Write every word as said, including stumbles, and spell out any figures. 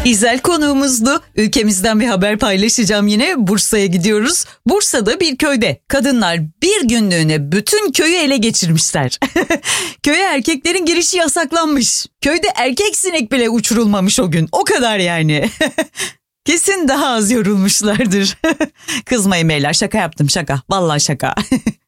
İzel konuğumuzdu. Ülkemizden bir haber paylaşacağım yine. Bursa'ya gidiyoruz. Bursa'da bir köyde kadınlar bir günlüğüne bütün köyü ele geçirmişler. Köye erkeklerin girişi yasaklanmış. Köyde erkek sinek bile uçurulmamış o gün. O kadar yani. Kesin daha az yorulmuşlardır. Kızmayın beyler, şaka yaptım, şaka. Vallahi şaka.